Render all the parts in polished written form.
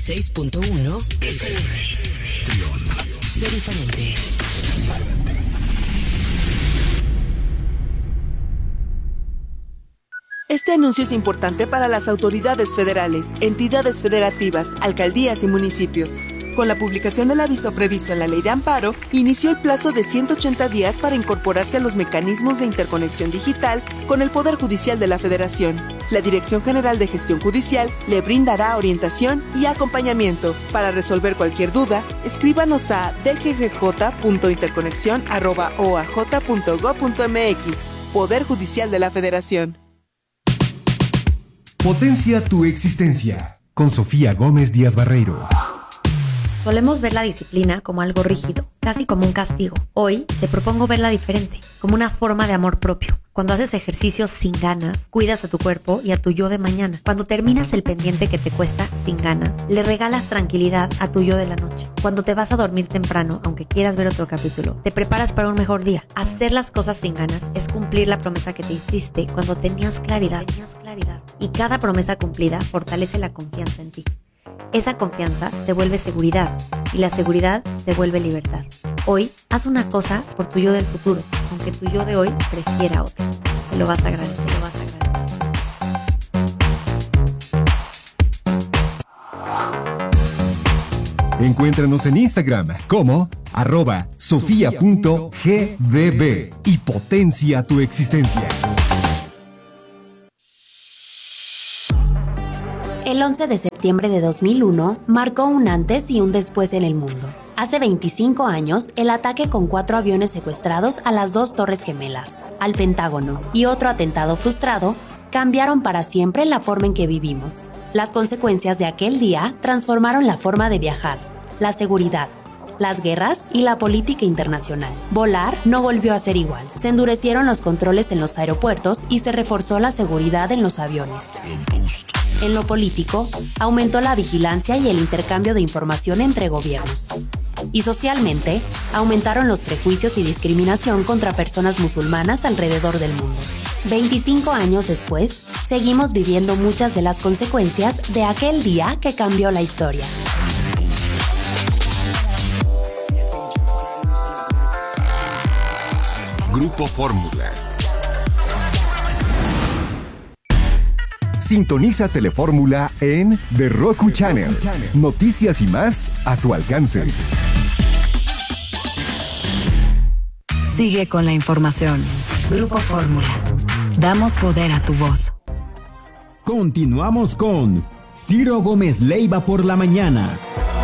96.1 FM. Trión. Sé diferente. Sé diferente. Este anuncio es importante para las autoridades federales, entidades federativas, alcaldías y municipios. Con la publicación del aviso previsto en la Ley de Amparo, inició el plazo de 180 días para incorporarse a los mecanismos de interconexión digital con el Poder Judicial de la Federación. La Dirección General de Gestión Judicial le brindará orientación y acompañamiento. Para resolver cualquier duda, escríbanos a dggj.interconexión@oaj.gov.mx. Poder Judicial de la Federación. Potencia tu existencia. Con Sofía Gómez Díaz Barreiro. Solemos ver la disciplina como algo rígido, casi como un castigo. Hoy te propongo verla diferente, como una forma de amor propio. Cuando haces ejercicios sin ganas, cuidas a tu cuerpo y a tu yo de mañana. Cuando terminas el pendiente que te cuesta sin ganas, le regalas tranquilidad a tu yo de la noche. Cuando te vas a dormir temprano, aunque quieras ver otro capítulo, te preparas para un mejor día. Hacer las cosas sin ganas es cumplir la promesa que te hiciste cuando tenías claridad. Y cada promesa cumplida fortalece la confianza en ti. Esa confianza te vuelve seguridad y la seguridad se vuelve libertad. Hoy, haz una cosa por tu yo del futuro, aunque tu yo de hoy prefiera otra. Te lo vas a agradecer, Encuéntranos en Instagram como @sofia.gbb y potencia tu existencia. El 11 de septiembre de 2001 marcó un antes y un después en el mundo. Hace 25 años, el ataque con 4 aviones secuestrados a las 2 Torres Gemelas, al Pentágono y otro atentado frustrado cambiaron para siempre la forma en que vivimos. Las consecuencias de aquel día transformaron la forma de viajar, la seguridad, las guerras y la política internacional. Volar no volvió a ser igual. Se endurecieron los controles en los aeropuertos y se reforzó la seguridad en los aviones. En lo político, aumentó la vigilancia y el intercambio de información entre gobiernos. Y socialmente, aumentaron los prejuicios y discriminación contra personas musulmanas alrededor del mundo. 25 años después, seguimos viviendo muchas de las consecuencias de aquel día que cambió la historia. Grupo Fórmula. Sintoniza Telefórmula en The Roku Channel. Noticias y más a tu alcance. Sigue con la información. Grupo Fórmula. Damos poder a tu voz. Continuamos con Ciro Gómez Leiva por la mañana.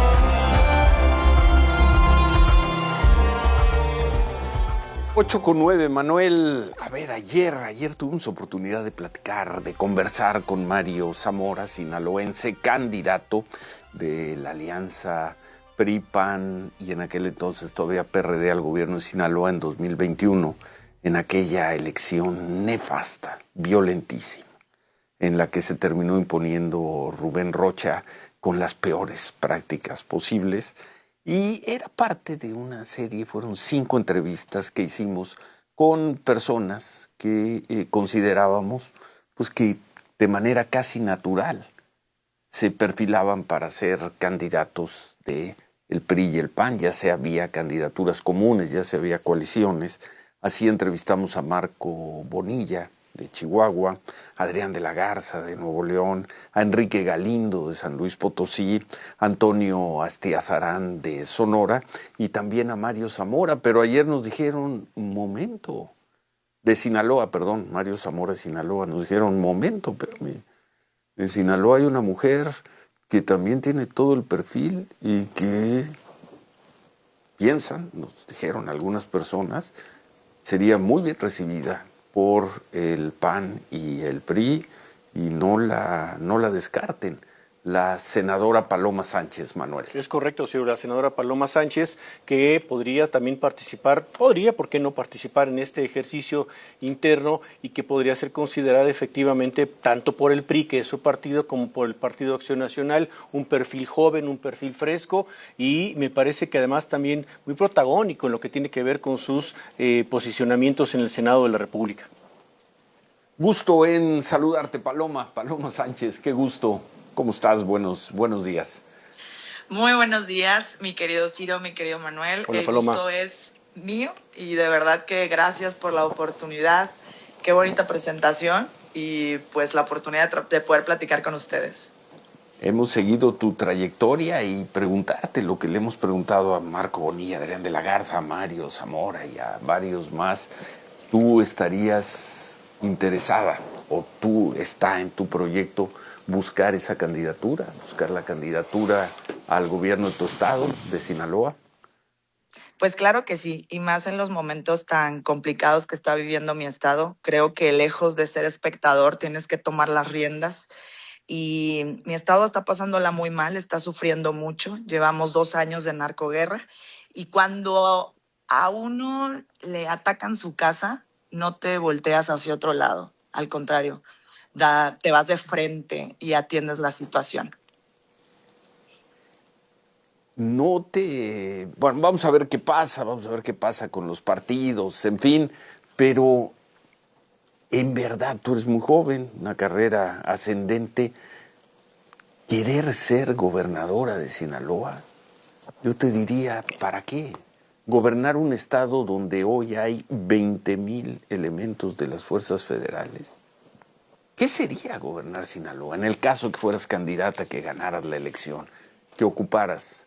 8:09, Manuel. A ver, ayer tuvimos oportunidad de platicar, de conversar con Mario Zamora, sinaloense, candidato de la alianza PRI-PAN y en aquel entonces todavía PRD al gobierno de Sinaloa en 2021, en aquella elección nefasta, violentísima, en la que se terminó imponiendo Rubén Rocha con las peores prácticas posibles. Y era parte de una serie, fueron 5 entrevistas que hicimos con personas que considerábamos pues que de manera casi natural se perfilaban para ser candidatos de el PRI y el PAN, ya se había candidaturas comunes, ya se había coaliciones. Así entrevistamos a Marco Bonilla, de Chihuahua, a Adrián de la Garza, de Nuevo León, a Enrique Galindo, de San Luis Potosí, a Antonio Astiazarán, de Sonora, y también a Mario Zamora. Pero ayer nos dijeron, un momento, de Sinaloa, perdón, Mario Zamora de Sinaloa, nos dijeron, un momento, pero en Sinaloa hay una mujer que también tiene todo el perfil y que piensan, nos dijeron algunas personas, sería muy bien recibida por el PAN y el PRI y no la descarten. La senadora Paloma Sánchez, Manuel. Es correcto, señor. La senadora Paloma Sánchez, que podría también participar, ¿por qué no participar en este ejercicio interno y que podría ser considerada efectivamente tanto por el PRI, que es su partido, como por el Partido Acción Nacional, un perfil joven, un perfil fresco y me parece que además también muy protagónico en lo que tiene que ver con sus posicionamientos en el Senado de la República. Gusto en saludarte, Paloma Sánchez, qué gusto. ¿Cómo estás? Buenos días. Muy buenos días, mi querido Ciro, mi querido Manuel. Hola, el Paloma. gusto es mío y de verdad que gracias por la oportunidad. Qué bonita presentación y pues la oportunidad de poder platicar con ustedes. Hemos seguido tu trayectoria y preguntarte lo que le hemos preguntado a Marco Bonilla, Adrián de la Garza, a Mario Zamora y a varios más. ¿Tú estarías interesada o tú está en tu proyecto buscar esa candidatura, buscar la candidatura al gobierno de tu estado, de Sinaloa? Pues claro que sí, y más en los momentos tan complicados que está viviendo mi estado. Creo que lejos de ser espectador tienes que tomar las riendas. Y mi estado está pasándola muy mal, está sufriendo mucho. Llevamos 2 años de narcoguerra y cuando a uno le atacan su casa, no te volteas hacia otro lado. Al contrario, te vas de frente y atiendes la situación. Bueno, vamos a ver qué pasa con los partidos, en fin, pero en verdad, tú eres muy joven, una carrera ascendente. ¿Querer ser gobernadora de Sinaloa? Yo te diría, ¿para qué? Gobernar un estado donde hoy hay 20,000 elementos de las fuerzas federales. ¿Qué sería gobernar Sinaloa? En el caso que fueras candidata, que ganaras la elección, que ocuparas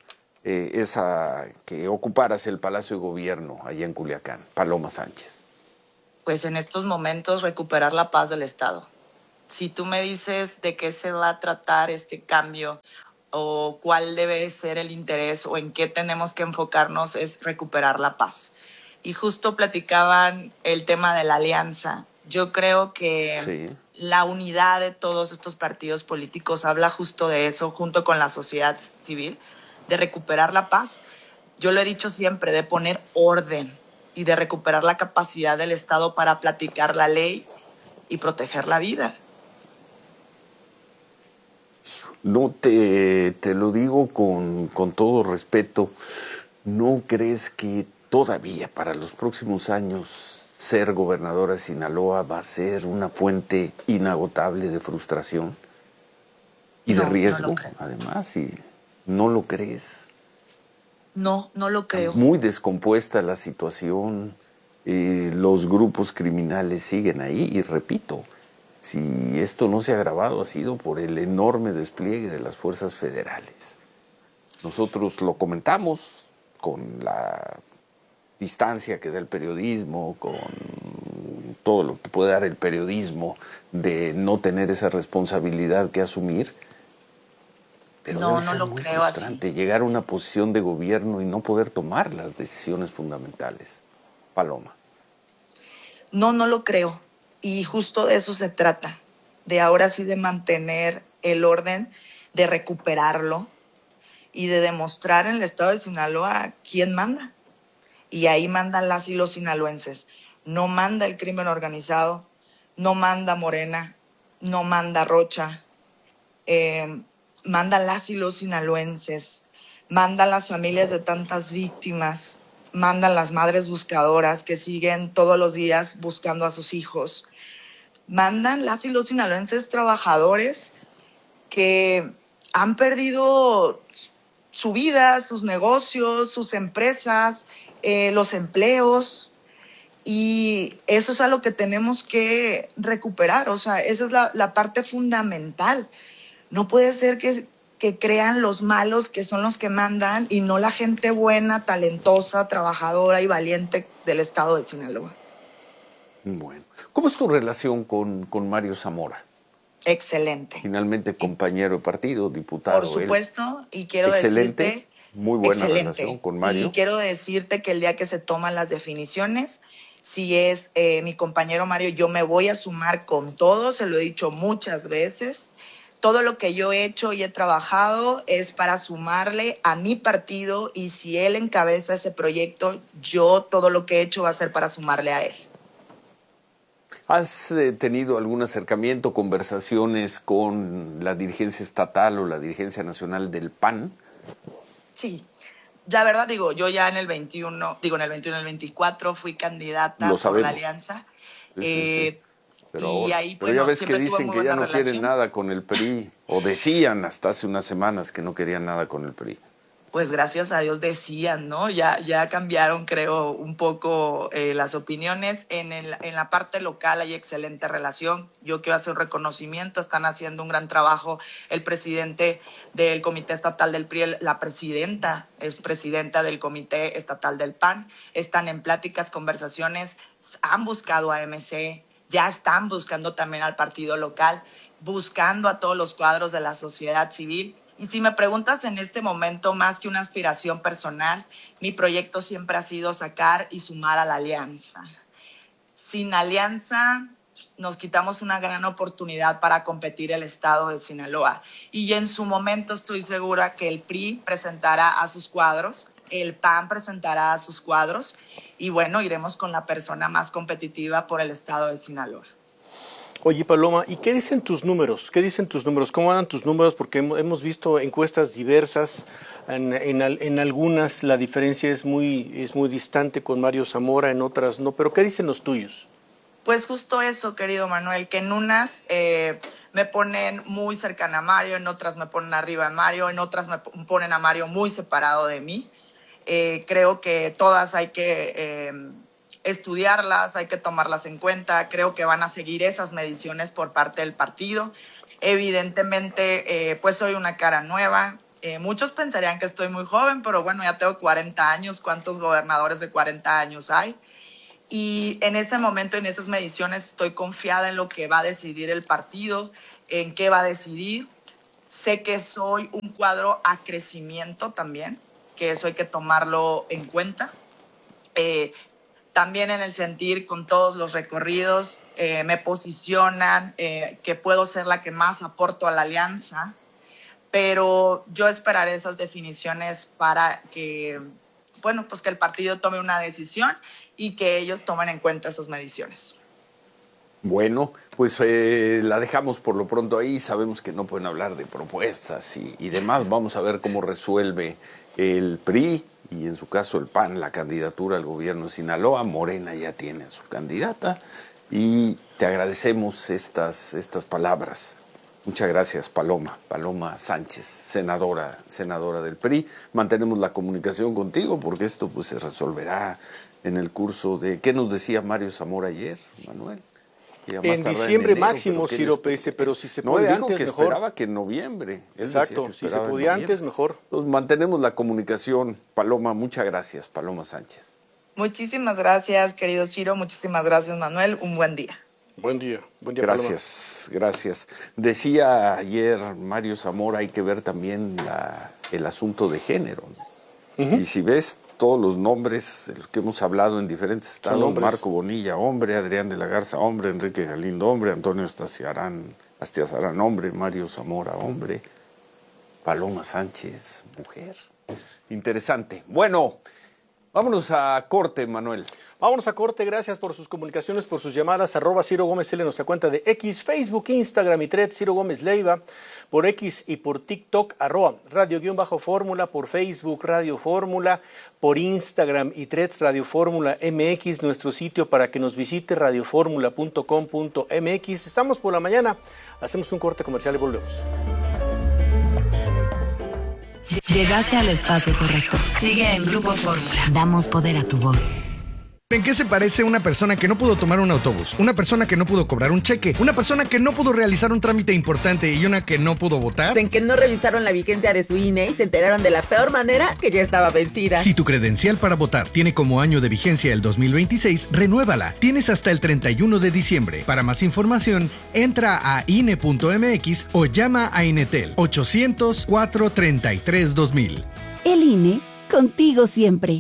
el Palacio de Gobierno allá en Culiacán, Paloma Sánchez. Pues en estos momentos recuperar la paz del Estado. Si tú me dices de qué se va a tratar este cambio o cuál debe ser el interés o en qué tenemos que enfocarnos, es recuperar la paz. Y justo platicaban el tema de la alianza. Yo creo que la unidad de todos estos partidos políticos habla justo de eso, junto con la sociedad civil, de recuperar la paz. Yo lo he dicho siempre, de poner orden y de recuperar la capacidad del Estado para platicar la ley y proteger la vida. No te lo digo con todo respeto, ¿no crees que todavía para los próximos años ser gobernadora de Sinaloa va a ser una fuente inagotable de frustración y de riesgo? Además, ¿y no lo crees? No lo creo. Muy descompuesta la situación, los grupos criminales siguen ahí y repito, si esto no se ha agravado ha sido por el enorme despliegue de las fuerzas federales. Nosotros lo comentamos con la distancia que da el periodismo, con todo lo que puede dar el periodismo de no tener esa responsabilidad que asumir. Pero no lo muy creo frustrante así. Llegar a una posición de gobierno y no poder tomar las decisiones fundamentales. Paloma. No lo creo. Y justo de eso se trata. De ahora sí de mantener el orden, de recuperarlo y de demostrar en el estado de Sinaloa quién manda. Y ahí mandan las y los sinaloenses. No manda el crimen organizado, no manda Morena, no manda Rocha. Mandan las y los sinaloenses, mandan las familias de tantas víctimas, mandan las madres buscadoras que siguen todos los días buscando a sus hijos, mandan las y los sinaloenses trabajadores que han perdido su vida, sus negocios, sus empresas, los empleos, y eso es algo que tenemos que recuperar. O sea, esa es la parte fundamental. No puede ser que crean los malos que son los que mandan y no la gente buena, talentosa, trabajadora y valiente del estado de Sinaloa. Bueno, ¿cómo es tu relación con Mario Zamora? Excelente. Finalmente compañero de partido, diputado. Por supuesto, y quiero excelente, decirte... muy buena relación con Mario. Y quiero decirte que el día que se toman las definiciones, si es mi compañero Mario, yo me voy a sumar con todo, se lo he dicho muchas veces. Todo lo que yo he hecho y he trabajado es para sumarle a mi partido, y si él encabeza ese proyecto, yo todo lo que he hecho va a ser para sumarle a él. ¿Has tenido algún acercamiento, conversaciones con la dirigencia estatal o la dirigencia nacional del PAN? Sí, la verdad yo ya en el 24 fui candidata por la alianza. Sí. Pero ahí, ya ves que dicen que ya no quieren nada con el PRI, o decían hasta hace unas semanas que no querían nada con el PRI. pues gracias a Dios decían, ¿no? Ya cambiaron, creo, un poco las opiniones. En la parte local hay excelente relación. Yo quiero hacer un reconocimiento, están haciendo un gran trabajo. El presidente del Comité Estatal del PRI, la presidenta, es presidenta del Comité Estatal del PAN. Están en pláticas, conversaciones, han buscado a MC, ya están buscando también al partido local, buscando a todos los cuadros de la sociedad civil. Y si me preguntas en este momento, más que una aspiración personal, mi proyecto siempre ha sido sacar y sumar a la alianza. Sin alianza nos quitamos una gran oportunidad para competir el estado de Sinaloa. Y en su momento estoy segura que el PRI presentará a sus cuadros, el PAN presentará a sus cuadros y bueno, iremos con la persona más competitiva por el estado de Sinaloa. Oye, Paloma, ¿y qué dicen tus números? ¿Cómo andan tus números? Porque hemos visto encuestas diversas. En algunas la diferencia es muy distante con Mario Zamora, en otras no. ¿Pero qué dicen los tuyos? Pues justo eso, querido Manuel, que en unas me ponen muy cercana a Mario, en otras me ponen arriba de Mario, en otras me ponen a Mario muy separado de mí. Creo que todas hay que estudiarlas, hay que tomarlas en cuenta. Creo que van a seguir esas mediciones por parte del partido. Evidentemente, pues soy una cara nueva. Muchos pensarían que estoy muy joven, pero bueno, ya tengo 40 años. ¿Cuántos gobernadores de 40 años hay? Y en ese momento, en esas mediciones, estoy confiada en lo que va a decidir el partido, en qué va a decidir. Sé que soy un cuadro a crecimiento también, que eso hay que tomarlo en cuenta. También en el sentir con todos los recorridos, me posicionan que puedo ser la que más aporto a la alianza, pero yo esperaré esas definiciones para que, bueno, pues que el partido tome una decisión y que ellos tomen en cuenta esas mediciones. Bueno, pues la dejamos por lo pronto ahí. Sabemos que no pueden hablar de propuestas y demás. Vamos a ver cómo resuelve el PRI y en su caso el PAN la candidatura al gobierno de Sinaloa. Morena ya tiene a su candidata y te agradecemos estas palabras. Muchas gracias, Paloma Sánchez, senadora del PRI. Mantenemos la comunicación contigo porque esto pues se resolverá en el curso de... ¿Qué nos decía Mario Zamora ayer, Manuel? En diciembre máximo, Ciro, pero si se puede antes, que mejor. Esperaba que en noviembre. Exacto, si se podía antes, mejor. Entonces mantenemos la comunicación, Paloma. Muchas gracias, Paloma Sánchez. Muchísimas gracias, querido Ciro. Muchísimas gracias, Manuel. Un buen día. Buen día, gracias, Paloma. Gracias. Decía ayer Mario Zamora, hay que ver también el asunto de género. Y si ves todos los nombres de los que hemos hablado en diferentes estados, Marco Bonilla, hombre, Adrián de la Garza, hombre, Enrique Galindo, hombre, Antonio Astiazarán, hombre, Mario Zamora, hombre, Paloma Sánchez, mujer. Interesante. Bueno, vámonos a corte, Manuel. Vámonos a corte, gracias por sus comunicaciones, por sus llamadas, @Ciro Gómez L, nuestra cuenta de X, Facebook, Instagram y Threads, Ciro Gómez Leiva, por X y por TikTok, @Radio_Fórmula, por Facebook, Radio Fórmula, por Instagram y Threads, Radio Fórmula MX, nuestro sitio para que nos visite, radioformula.com.mx. Estamos por la mañana, hacemos un corte comercial y volvemos. Llegaste al espacio correcto. Sigue en Grupo Fórmula. Damos poder a tu voz. ¿En qué se parece una persona que no pudo tomar un autobús? Una persona que no pudo cobrar un cheque, una persona que no pudo realizar un trámite importante y una que no pudo votar. En que no revisaron la vigencia de su INE y se enteraron de la peor manera que ya estaba vencida. Si tu credencial para votar tiene como año de vigencia el 2026, renuévala. Tienes hasta el 31 de diciembre. Para más información, entra a INE.mx o llama a Inetel 800-433-2000. El INE, contigo siempre.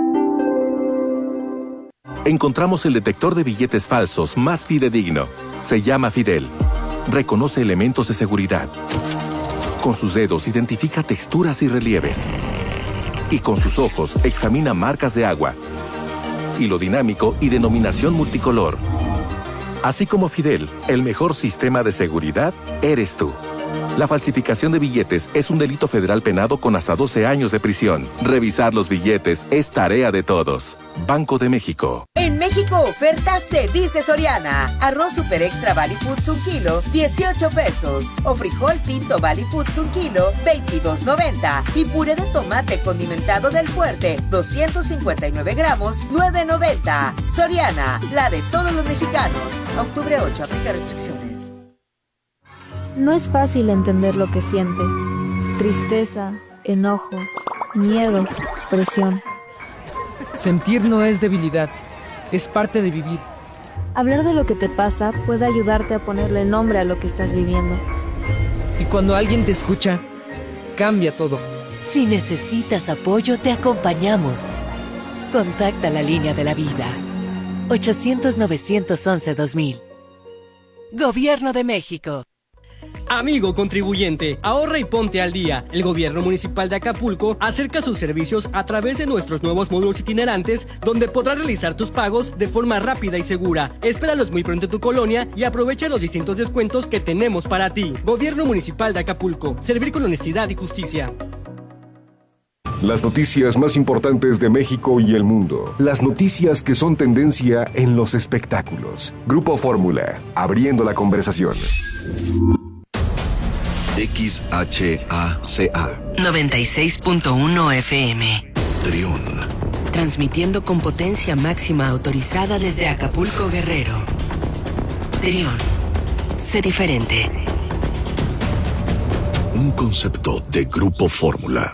Encontramos el detector de billetes falsos más fidedigno. Se llama Fidel. Reconoce elementos de seguridad. Con sus dedos identifica texturas y relieves. Y con sus ojos examina marcas de agua, hilo dinámico y denominación multicolor. Así como Fidel, el mejor sistema de seguridad eres tú. La falsificación de billetes es un delito federal penado con hasta 12 años de prisión. Revisar los billetes es tarea de todos. Banco de México. En México oferta se dice Soriana. Arroz Super Extra Valley Foods 1 kilo, 18 pesos. O frijol pinto Valley Foods 1 kilo, 22.90. Y puré de tomate condimentado del Fuerte, 259 gramos, 9.90. Soriana, la de todos los mexicanos. Octubre 8, aplica restricciones. No es fácil entender lo que sientes. Tristeza, enojo, miedo, presión. Sentir no es debilidad, es parte de vivir. Hablar de lo que te pasa puede ayudarte a ponerle nombre a lo que estás viviendo. Y cuando alguien te escucha, cambia todo. Si necesitas apoyo, te acompañamos. Contacta la línea de la vida. 800-911-2000. Gobierno de México. Amigo contribuyente, ahorra y ponte al día. El gobierno municipal de Acapulco acerca sus servicios a través de nuestros nuevos módulos itinerantes, donde podrás realizar tus pagos de forma rápida y segura. Espéralos muy pronto en tu colonia y aprovecha los distintos descuentos que tenemos para ti. Gobierno municipal de Acapulco, servir con honestidad y justicia. Las noticias más importantes de México y el mundo. Las noticias que son tendencia en los espectáculos. Grupo Fórmula, abriendo la conversación. XHACA 96.1 FM. Trión. Transmitiendo con potencia máxima autorizada desde Acapulco, Guerrero. Trión. Sé diferente. Un concepto de Grupo Fórmula.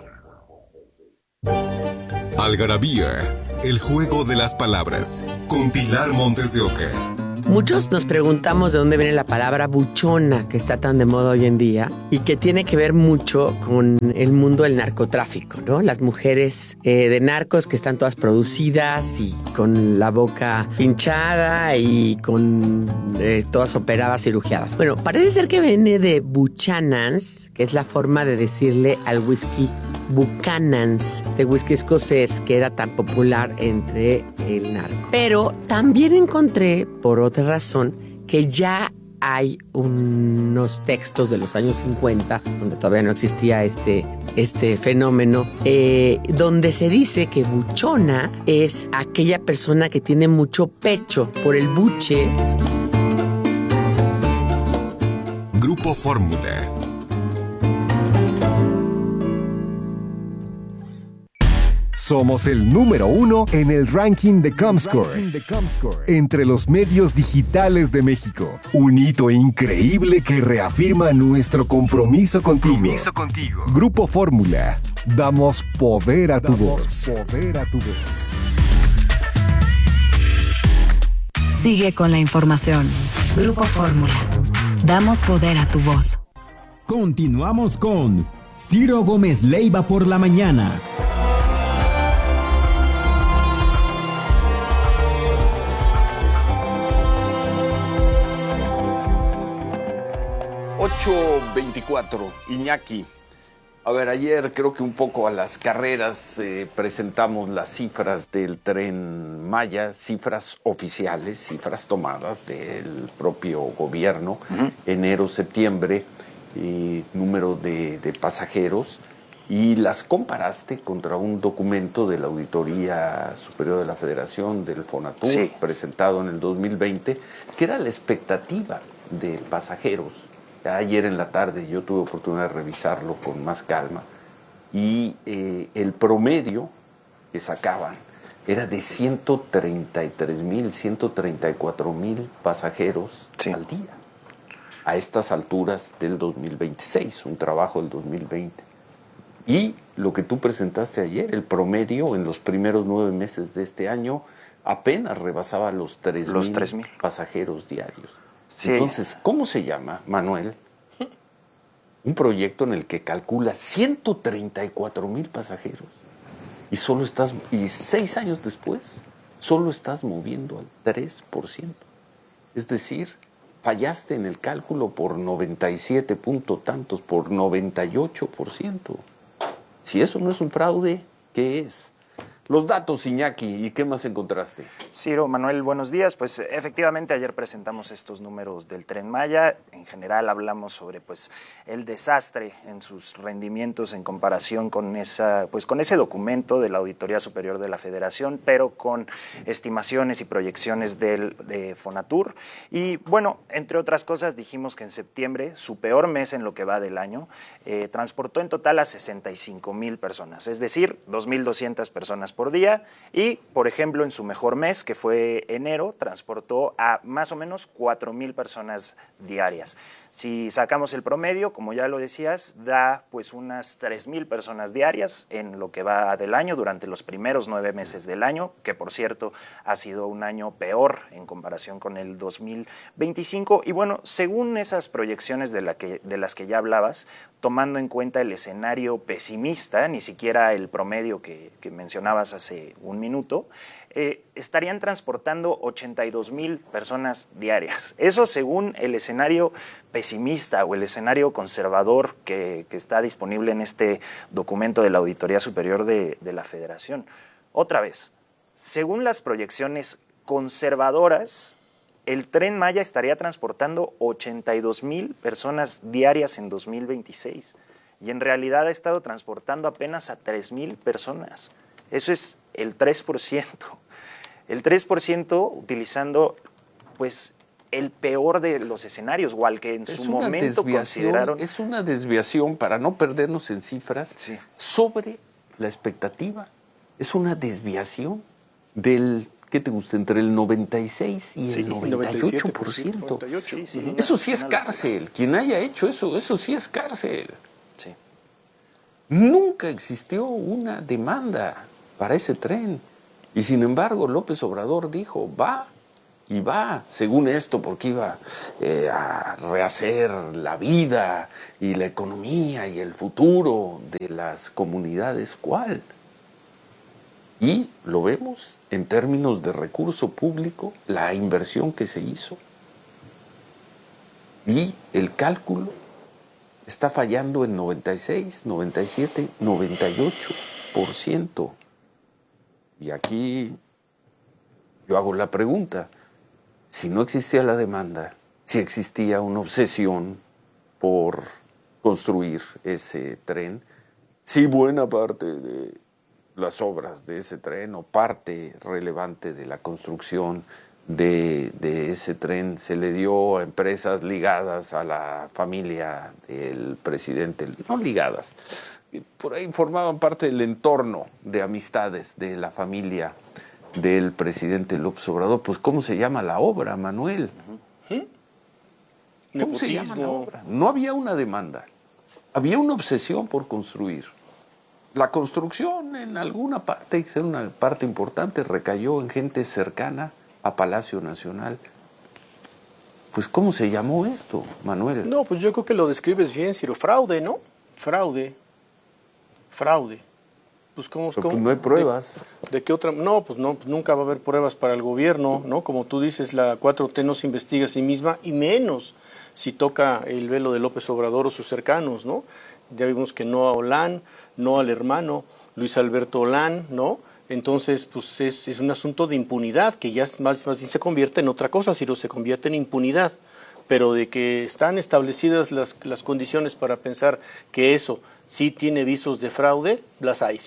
Algarabía, el juego de las palabras, con Pilar Montes de Oca. Muchos nos preguntamos de dónde viene la palabra buchona, que está tan de moda hoy en día, y que tiene que ver mucho con el mundo del narcotráfico, ¿no? Las mujeres de narcos que están todas producidas y con la boca hinchada y con todas operadas, cirugiadas. Bueno, parece ser que viene de Buchanan's, que es la forma de decirle al whisky Buchanan's, de whisky escocés, que era tan popular entre el narco. Pero también encontré, por otra razón, que ya hay unos textos de los años 50, donde todavía no existía este fenómeno, donde se dice que buchona es aquella persona que tiene mucho pecho por el buche. Grupo Fórmula. Somos el número 1 en el ranking de Comscore entre los medios digitales de México. Un hito increíble que reafirma nuestro compromiso contigo. Grupo Fórmula. Damos poder a tu voz. Sigue con la información. Grupo Fórmula. Damos poder a tu voz. Continuamos con Ciro Gómez Leiva por la mañana. 8:24, Iñaki. A ver, ayer creo que un poco a las carreras presentamos las cifras del Tren Maya, cifras oficiales, cifras tomadas del propio gobierno, enero-septiembre, número de pasajeros, y las comparaste contra un documento de la Auditoría Superior de la Federación, del Fonatur, presentado en el 2020, que era la expectativa de pasajeros. Ayer en la tarde yo tuve oportunidad de revisarlo con más calma y el promedio que sacaban era de 133,000, 134,000 pasajeros al día a estas alturas del 2026, un trabajo del 2020. Y lo que tú presentaste ayer, el promedio en los primeros 9 meses de este año apenas rebasaba los 3,000 pasajeros diarios. Sí. Entonces, ¿cómo se llama, Manuel? Un proyecto en el que calcula 134,000 pasajeros y 6 años después solo estás moviendo al 3%. Es decir, fallaste en el cálculo por 97 punto tantos, por 98%. Si eso no es un fraude, ¿qué es? Los datos, Iñaki, ¿y qué más encontraste? Ciro, Manuel, buenos días. Pues efectivamente ayer presentamos estos números del Tren Maya. En general hablamos sobre pues el desastre en sus rendimientos en comparación con con ese documento de la Auditoría Superior de la Federación, pero con estimaciones y proyecciones de Fonatur. Y bueno, entre otras cosas dijimos que en septiembre, su peor mes en lo que va del año, transportó en total a 65,000 personas, es decir, 2,200 personas por día, y por ejemplo en su mejor mes, que fue enero, transportó a más o menos 4,000 personas diarias. Si sacamos el promedio, como ya lo decías, da pues unas 3,000 personas diarias en lo que va del año, durante los primeros 9 meses del año, que por cierto ha sido un año peor en comparación con el 2025. Y bueno, según esas proyecciones de las que ya hablabas, tomando en cuenta el escenario pesimista, ni siquiera el promedio que mencionabas hace un minuto, estarían transportando 82,000 personas diarias. Eso según el escenario pesimista o el escenario conservador que está disponible en este documento de la Auditoría Superior de la Federación. Otra vez, según las proyecciones conservadoras, el Tren Maya estaría transportando 82,000 personas diarias en 2026 y en realidad ha estado transportando apenas a 3,000 personas. Eso es el 3%. El 3% utilizando pues el peor de los escenarios, o al que en su momento consideraron. Es una desviación, para no perdernos en cifras, sobre la expectativa. Es una desviación del, ¿qué te gusta? Entre el 96 y el 98%. 98%. Eso sí es cárcel. Quien haya hecho eso sí es cárcel. Sí. Nunca existió una demanda para ese tren. Y sin embargo, López Obrador dijo, va, y va, según esto, porque iba a rehacer la vida y la economía y el futuro de las comunidades. ¿Cuál? Y lo vemos en términos de recurso público, la inversión que se hizo. Y el cálculo está fallando en 96, 97, 98%. Y aquí yo hago la pregunta, si no existía la demanda, si existía una obsesión por construir ese tren, si buena parte de las obras de ese tren o parte relevante de la construcción de ese tren se le dio a empresas ligadas a la familia del presidente, no ligadas, por ahí formaban parte del entorno de amistades de la familia del presidente López Obrador. Pues ¿cómo se llama la obra, Manuel? ¿Cómo se llama la obra? No había una demanda, había una obsesión por construir. La construcción en alguna parte, que era una parte importante, recayó en gente cercana a Palacio Nacional. Pues ¿cómo se llamó esto, Manuel? No, pues yo creo que lo describes bien, Ciro. Fraude, ¿no? Fraude. Pues ¿cómo? Pues no hay pruebas. ¿De qué otra? No, pues no, nunca va a haber pruebas para el gobierno, ¿no? Como tú dices, la 4T no se investiga a sí misma, y menos si toca el velo de López Obrador o sus cercanos, ¿no? Ya vimos que no a Olán, no al hermano Luis Alberto Olán, ¿no? Entonces, pues es un asunto de impunidad, que ya más bien se convierte en otra cosa, Ciro, se convierte en impunidad. Pero de que están establecidas las condiciones para pensar que eso sí tiene visos de fraude, las hay.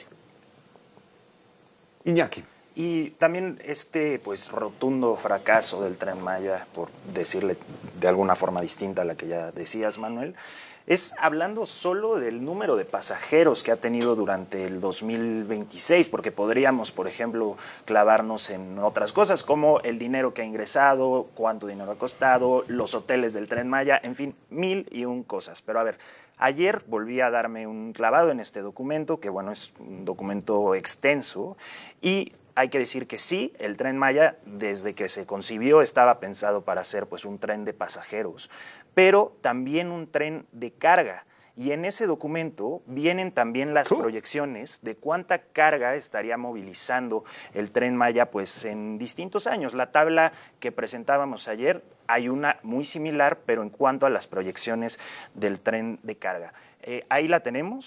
Iñaki. Y también pues rotundo fracaso del Tren Maya, por decirle de alguna forma distinta a la que ya decías, Manuel, es hablando solo del número de pasajeros que ha tenido durante el 2026, porque podríamos, por ejemplo, clavarnos en otras cosas como el dinero que ha ingresado, cuánto dinero ha costado, los hoteles del Tren Maya, en fin, 1,001 cosas. Pero a ver, ayer volví a darme un clavado en este documento, que bueno, es un documento extenso, y hay que decir que sí, el Tren Maya, desde que se concibió, estaba pensado para ser pues un tren de pasajeros, pero también un tren de carga. Y en ese documento vienen también las proyecciones de cuánta carga estaría movilizando el Tren Maya pues en distintos años. La tabla que presentábamos ayer, hay una muy similar, pero en cuanto a las proyecciones del tren de carga. Ahí la tenemos.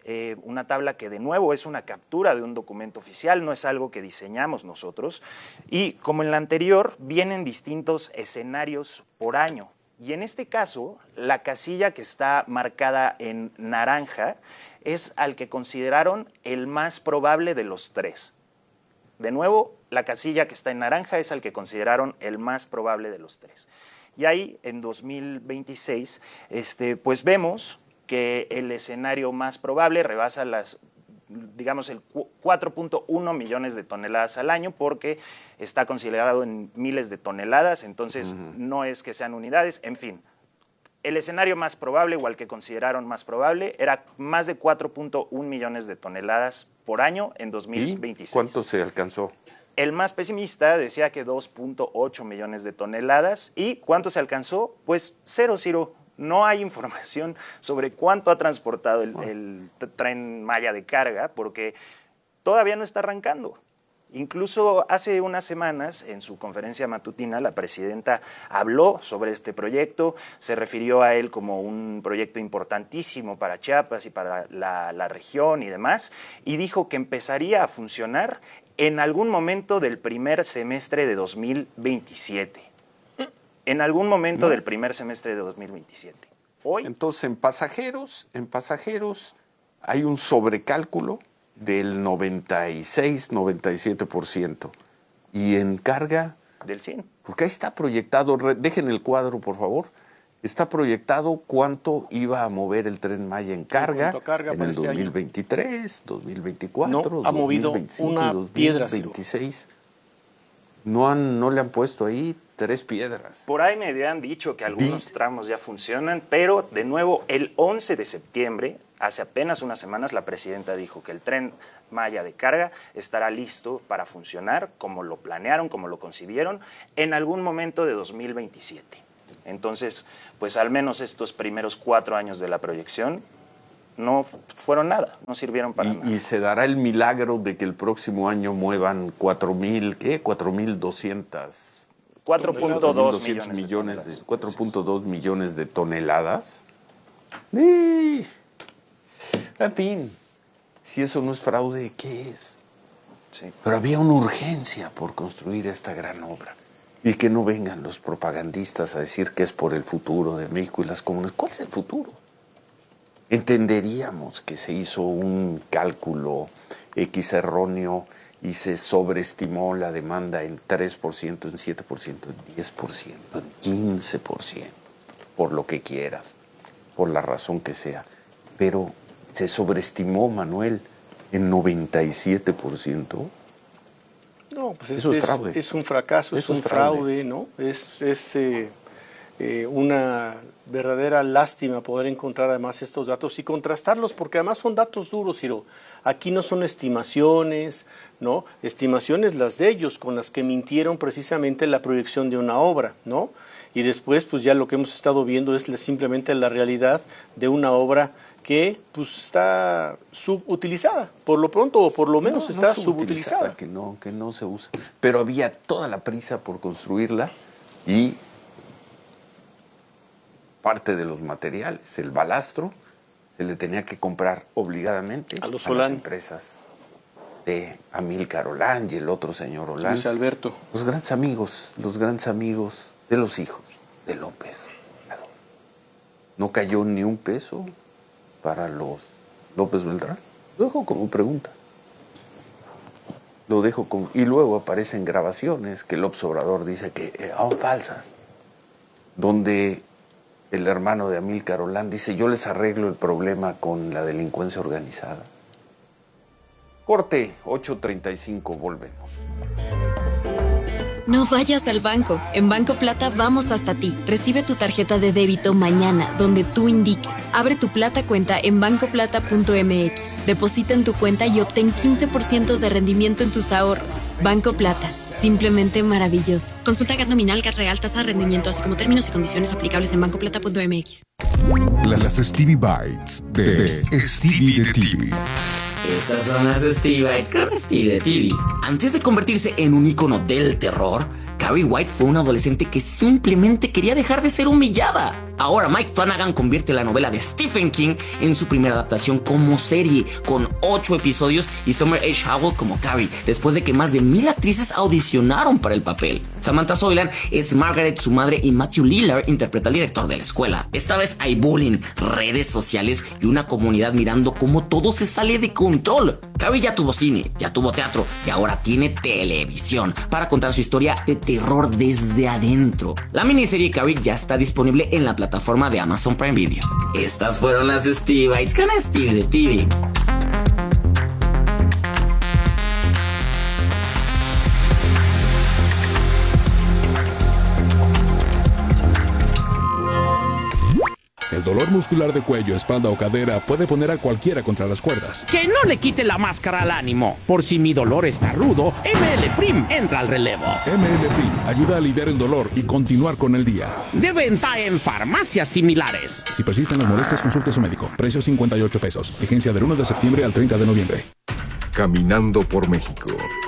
una tabla que de nuevo es una captura de un documento oficial, no es algo que diseñamos nosotros, y como en la anterior, vienen distintos escenarios por año. Y en este caso, la casilla que está marcada en naranja es al que consideraron el más probable de los tres. De nuevo, la casilla que está en naranja es al que consideraron el más probable de los tres. Y ahí, en 2026, pues vemos que el escenario más probable rebasa digamos, el 4.1 millones de toneladas al año, porque está considerado en miles de toneladas, entonces no es que sean unidades, en fin. El escenario más probable, o al que consideraron más probable, era más de 4.1 millones de toneladas por año en 2026. ¿Y cuánto se alcanzó? El más pesimista decía que 2.8 millones de toneladas. ¿Y cuánto se alcanzó? Pues cero. No hay información sobre cuánto ha transportado el Tren Maya de carga, porque todavía no está arrancando. Incluso hace unas semanas, en su conferencia matutina, la presidenta habló sobre este proyecto, se refirió a él como un proyecto importantísimo para Chiapas y para la región y demás, y dijo que empezaría a funcionar en algún momento del primer semestre de 2027. En algún momento del primer semestre de 2027. Hoy. Entonces, en pasajeros hay un sobrecálculo del 96-97%. Y en carga... del 100%. Porque ahí está proyectado, dejen el cuadro, por favor. Está proyectado cuánto iba a mover el Tren Maya en carga, en el 2023, 2024, no, ha movido 2025, una 2026. No le han puesto ahí 3 piedras. Por ahí me han dicho que algunos tramos ya funcionan, pero de nuevo el 11 de septiembre, hace apenas unas semanas, la presidenta dijo que el Tren Maya de carga estará listo para funcionar como lo planearon, como lo concibieron, en algún momento de 2027. Entonces, pues al menos estos primeros 4 años de la proyección no fueron nada, no sirvieron para nada. Y se dará el milagro de que el próximo año muevan 4.200 4.2 millones de toneladas. En fin, si eso no es fraude, ¿qué es? Sí. Pero había una urgencia por construir esta gran obra. Y que no vengan los propagandistas a decir que es por el futuro de México y las comunidades. ¿Cuál es el futuro? Entenderíamos que se hizo un cálculo X erróneo y se sobreestimó la demanda en 3%, en 7%, en 10%, en 15%, por lo que quieras, por la razón que sea. Pero se sobreestimó, Manuel, en 97%. No, pues es un fracaso, es un fraude, ¿no? Es una verdadera lástima poder encontrar además estos datos y contrastarlos, porque además son datos duros, Ciro. Aquí no son estimaciones, ¿no? Estimaciones las de ellos, con las que mintieron precisamente la proyección de una obra, ¿no? Y después, pues ya lo que hemos estado viendo es simplemente la realidad de una obra que pues está subutilizada, por lo pronto, o por lo menos está subutilizada. Que no se usa. Pero había toda la prisa por construirla y parte de los materiales, el balastro, se le tenía que comprar obligadamente a las empresas de Amílcar Olán y el otro señor Olán. Luis Alberto. Los grandes amigos de los hijos de López. No cayó ni un peso para los López Beltrán. Lo dejo como pregunta. Y luego aparecen grabaciones que López Obrador dice que son falsas, donde el hermano de Amílcar Olán dice: yo les arreglo el problema con la delincuencia organizada. Corte, 8:35, volvemos. No vayas al banco. En Banco Plata vamos hasta ti. Recibe tu tarjeta de débito mañana, donde tú indiques. Abre tu Plata cuenta en bancoplata.mx. Deposita en tu cuenta y obtén 15% de rendimiento en tus ahorros. Banco Plata. Simplemente maravilloso. Consulta GAT nominal, GAT real, tasa de rendimiento, así como términos y condiciones aplicables en bancoplata.mx. Las Stevie Bites de Stevie de TV. Estas son las Stevie Bites con Stevie de TV. Antes de convertirse en un ícono del terror, Carrie White fue una adolescente que simplemente quería dejar de ser humillada. Ahora Mike Flanagan convierte la novela de Stephen King en su primera adaptación como serie, con 8 episodios y Summer H. Howell como Carrie, después de que más de 1000 actrices audicionaron para el papel. Samantha Soilan es Margaret, su madre, y Matthew Lillard interpreta al director de la escuela. Esta vez hay bullying, redes sociales y una comunidad mirando cómo todo se sale de control. Carrie ya tuvo cine, ya tuvo teatro y ahora tiene televisión para contar su historia de terror desde adentro. La miniserie Carrie ya está disponible en la plataforma de Amazon Prime Video. Estas fueron las Steve Bites con Steve de TV. El dolor muscular de cuello, espalda o cadera puede poner a cualquiera contra las cuerdas. Que no le quite la máscara al ánimo. Por si mi dolor está rudo, ML Prim entra al relevo. ML Prim ayuda a aliviar el dolor y continuar con el día. De venta en farmacias similares. Si persisten las molestias, consulte a su médico. Precio 58 pesos. Vigencia del 1 de septiembre al 30 de noviembre. Caminando por México.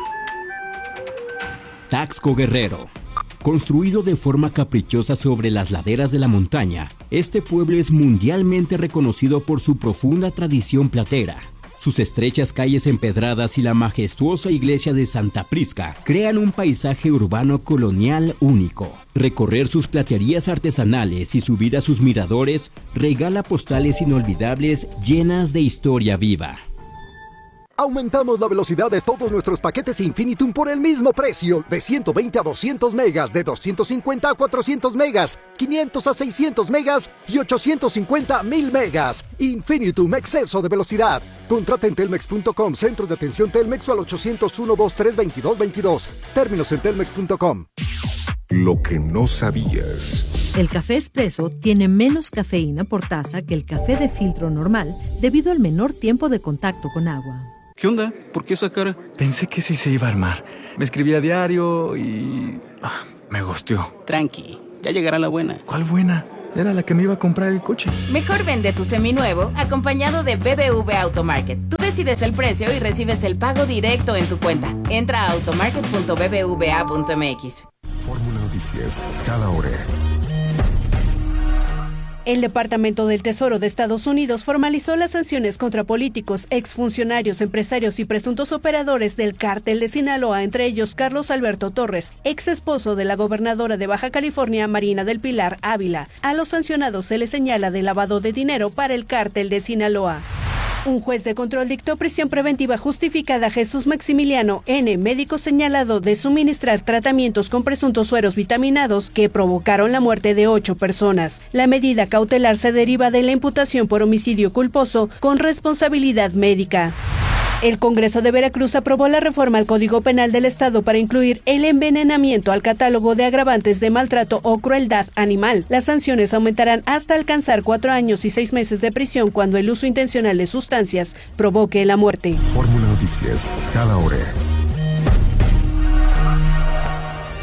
Taxco Guerrero. Construido de forma caprichosa sobre las laderas de la montaña, este pueblo es mundialmente reconocido por su profunda tradición platera. Sus estrechas calles empedradas y la majestuosa iglesia de Santa Prisca crean un paisaje urbano colonial único. Recorrer sus platerías artesanales y subir a sus miradores regala postales inolvidables llenas de historia viva. Aumentamos la velocidad de todos nuestros paquetes Infinitum por el mismo precio, de 120 a 200 megas, de 250 a 400 megas, 500 a 600 megas y 850 a 1000 megas. Infinitum, exceso de velocidad. Contrata en telmex.com, centros de atención Telmex o al 801-2322-22. Términos en telmex.com. Lo que no sabías. El café expreso tiene menos cafeína por taza que el café de filtro normal debido al menor tiempo de contacto con agua. ¿Qué onda? ¿Por qué esa cara? Pensé que sí se iba a armar. Me escribí a diario y... me gusteó. Tranqui, ya llegará la buena. ¿Cuál buena? Era la que me iba a comprar el coche. Mejor vende tu seminuevo acompañado de BBV Automarket. Tú decides el precio y recibes el pago directo en tu cuenta. Entra a automarket.bbva.mx. Fórmula Noticias, cada hora. El Departamento del Tesoro de Estados Unidos formalizó las sanciones contra políticos, exfuncionarios, empresarios y presuntos operadores del cártel de Sinaloa, entre ellos Carlos Alberto Torres, ex esposo de la gobernadora de Baja California, Marina del Pilar Ávila. A los sancionados se les señala de lavado de dinero para el cártel de Sinaloa. Un juez de control dictó prisión preventiva justificada a Jesús Maximiliano N., médico señalado de suministrar tratamientos con presuntos sueros vitaminados que provocaron la muerte de 8 personas. La medida cautelar se deriva de la imputación por homicidio culposo con responsabilidad médica. El Congreso de Veracruz aprobó la reforma al Código Penal del Estado para incluir el envenenamiento al catálogo de agravantes de maltrato o crueldad animal. Las sanciones aumentarán hasta alcanzar 4 años y 6 meses de prisión cuando el uso intencional de sustancias provoque la muerte. Fórmula Noticias, cada hora.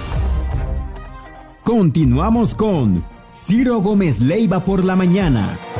Continuamos con Ciro Gómez Leiva por la mañana.